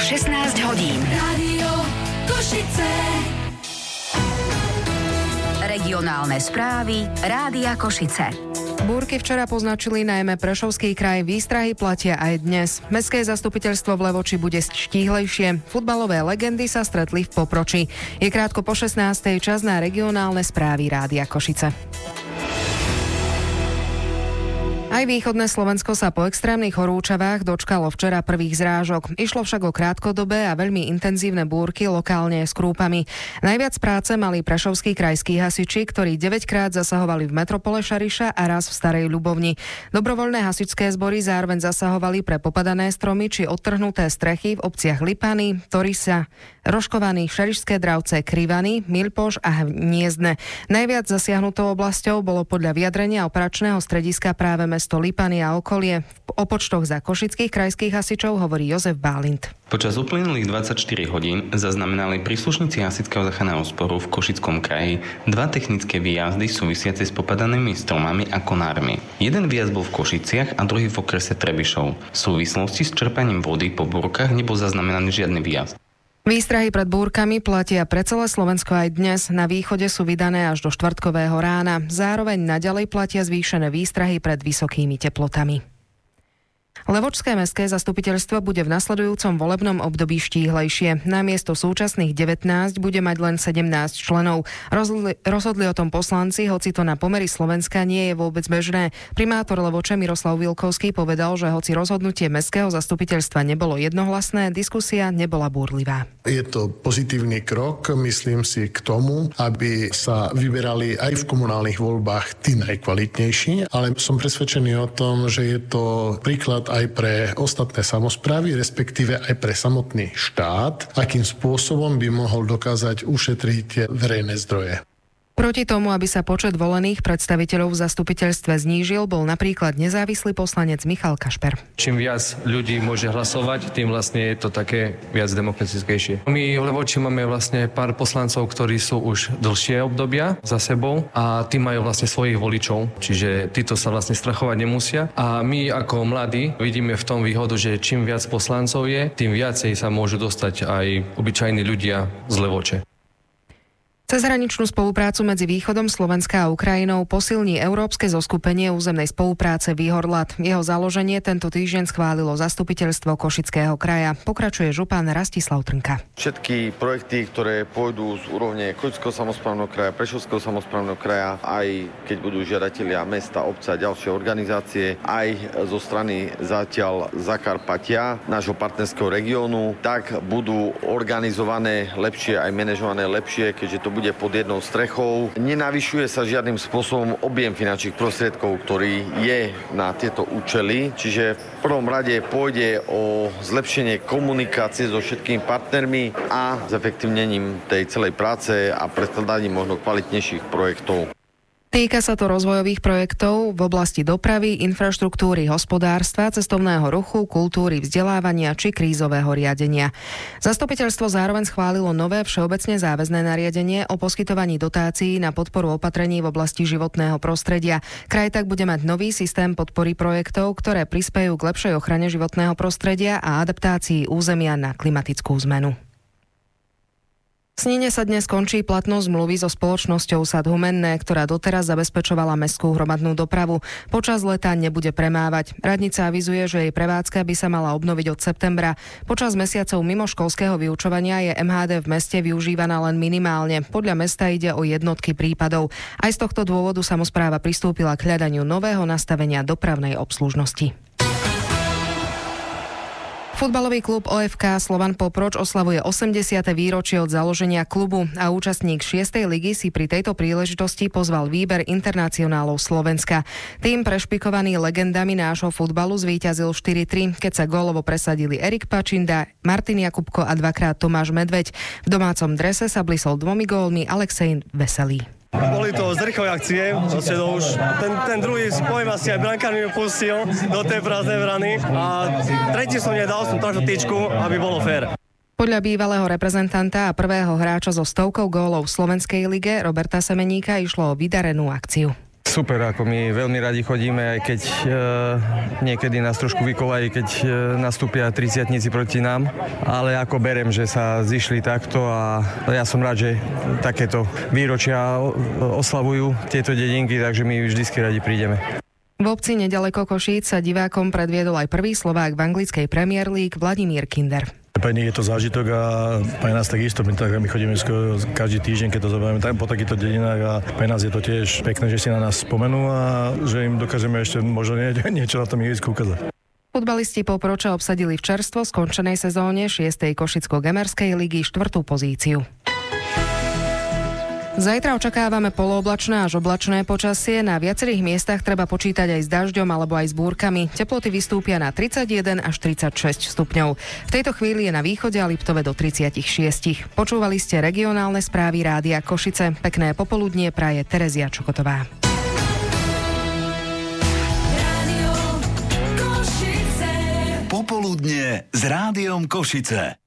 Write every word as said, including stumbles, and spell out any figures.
šestnásť hodín. Rádio Košice. Regionálne správy Rádia Košice. Búrky včera poznačili najmä Prešovský kraj, výstrahy platia aj dnes. Mestské zastupiteľstvo v Levoči bude štíhlejšie. Futbalové legendy sa stretli v Poproči. Je krátko po šestnástej, čas na regionálne správy Rádia Košice. Aj východné Slovensko sa po extrémnych horúčavách dočkalo včera prvých zrážok. Išlo však o krátkodobé a veľmi intenzívne búrky, lokálne s krúpami. Najviac práce mali prešovskí krajskí hasiči, ktorí deväťkrát zasahovali v metropole Šariša a raz v Starej Ľubovni. Dobrovoľné hasičské zbory zároveň zasahovali pre popadané stromy či odtrhnuté strechy v obciach Lipany, Torisa, Rožkovaný, Šarišské Dravce, Krivany, Milpoš a Hniezdne. Najviac zasiahnutou oblasťou bolo podľa vyjadrenia operačného strediska práve mesto Lipany a okolie. O počtoch za košických krajských hasičov hovorí Jozef Bálint. Počas uplynulých dvadsaťštyri hodín zaznamenali príslušníci hasičského záchranného zboru v Košickom kraji dva technické výjazdy súvisiace s popadanými stromami a konármi. Jeden výjazd bol v Košiciach a druhý v okrese Trebišov. V súvislosti s čerpaním vody po búrkach nebol zaznamenaný žiadny výjazd. Výstrahy pred búrkami platia pre celé Slovensko aj dnes. Na východe sú vydané až do štvrtkového rána. Zároveň naďalej platia zvýšené výstrahy pred vysokými teplotami. Levočské mestské zastupiteľstvo bude v nasledujúcom volebnom období štíhlejšie. Namiesto súčasných devätnásť bude mať len sedemnásť členov. Rozhodli, rozhodli o tom poslanci, hoci to na pomery Slovenska nie je vôbec bežné. Primátor Levoče Miroslav Vilkovský povedal, že hoci rozhodnutie mestského zastupiteľstva nebolo jednohlasné, diskusia nebola búrlivá. Je to pozitívny krok, myslím si, k tomu, aby sa vyberali aj v komunálnych voľbách tí najkvalitnejší, ale som presvedčený o tom, že je to príklad aj pre ostatné samosprávy, respektíve aj pre samotný štát, akým spôsobom by mohol dokázať ušetriť verejné zdroje. Proti tomu, aby sa počet volených predstaviteľov v zastupiteľstve znížil, bol napríklad nezávislý poslanec Michal Kašper. Čím viac ľudí môže hlasovať, tým vlastne je to také viac demokratickejšie. My v Levoči máme vlastne pár poslancov, ktorí sú už dlhšie obdobia za sebou a tí majú vlastne svojich voličov, čiže títo sa vlastne strachovať nemusia. A my ako mladí vidíme v tom výhodu, že čím viac poslancov je, tým viacej sa môžu dostať aj obyčajní ľudia z Levoče. Cezhraničnú spoluprácu medzi východom Slovenska a Ukrajinou posilní Európske zoskupenie územnej spolupráce Výhorlat. Jeho založenie tento týždeň schválilo zastupiteľstvo Košického kraja. Pokračuje župan Rastislav Trnka. Všetky projekty, ktoré pôjdu z úrovne Košického samosprávneho kraja, Prešovského samosprávneho kraja, aj keď budú žiadatelia mesta, obce a ďalšie organizácie, aj zo strany zatiaľ Zakarpatia, nášho partnerského regiónu, tak budú organizované lepšie, aj manažované lepšie, keďže to bude pod jednou strechou. Nenavyšuje sa žiadnym spôsobom objem finančných prostriedkov, ktorý je na tieto účely. Čiže v prvom rade pôjde o zlepšenie komunikácie so všetkými partnermi a zefektívnením tej celej práce a predkladaním možno kvalitnejších projektov. Týka sa to rozvojových projektov v oblasti dopravy, infraštruktúry, hospodárstva, cestovného ruchu, kultúry, vzdelávania či krízového riadenia. Zastupiteľstvo zároveň schválilo nové všeobecne záväzné nariadenie o poskytovaní dotácií na podporu opatrení v oblasti životného prostredia. Kraj tak bude mať nový systém podpory projektov, ktoré prispejú k lepšej ochrane životného prostredia a adaptácii územia na klimatickú zmenu. V Snine sa dnes končí platnosť zmluvy so spoločnosťou Sad Humenné, ktorá doteraz zabezpečovala mestskú hromadnú dopravu. Počas leta nebude premávať. Radnica avizuje, že jej prevádzka by sa mala obnoviť od septembra. Počas mesiacov mimoškolského vyučovania je em há dé v meste využívaná len minimálne. Podľa mesta ide o jednotky prípadov. Aj z tohto dôvodu samospráva pristúpila k hľadaniu nového nastavenia dopravnej obslužnosti. Futbalový klub ó ef ká Slovan Poproč oslavuje osemdesiate výročie od založenia klubu a účastník šiestej ligy si pri tejto príležitosti pozval výber internacionálov Slovenska. Tým prešpikovaný legendami nášho futbalu zvíťazil štyri tri, keď sa gólovo presadili Erik Pačinda, Martin Jakubko a dvakrát Tomáš Medveď. V domácom drese sa blisol dvomi gólmi Alexej Veselý. Boli to zrchové akcie, proste to už ten, ten druhý, poviem asi aj brankár mi pustil do tej prázdnej brany a tretí som nedal, som takto tyčku, aby bolo fér. Podľa bývalého reprezentanta a prvého hráča so stovkou gólov v slovenskej lige Roberta Semeníka išlo o vydarenú akciu. Super, ako my veľmi radi chodíme, aj keď e, niekedy nás trošku vykolají, keď e, nastúpia tridsiatnici proti nám, ale ako berem, že sa zišli takto a ja som rád, že takéto výročia oslavujú tieto dedinky, takže my vždycky radi prídeme. V obci nedaleko Košíc sa divákom predviedol aj prvý Slovák v anglickej Premier League Vladimír Kinder. Pre nich je to zážitok a pre nás takisto, my, tak, my chodíme skoro každý týždeň, keď to zoberieme tam po takýchto dedinách a pre nás je to tiež pekné, že si na nás spomenú a že im dokážeme ešte možno nie, niečo na tom ihrisku ukázať. Futbalisti Poproča obsadili v čerstvo skončenej sezóne šiestej Košicko-Gemerskej ligy štvrtú pozíciu. Zajtra očakávame polooblačné až oblačné počasie. Na viacerých miestach treba počítať aj s dažďom alebo aj s búrkami. Teploty vystúpia na tridsaťjeden až tridsaťšesť stupňov. V tejto chvíli je na východe a Liptove do tridsaťšesť. Počúvali ste regionálne správy Rádia Košice. Pekné popoludnie praje Terezia Čokotová. Popoludnie s Rádiom Košice.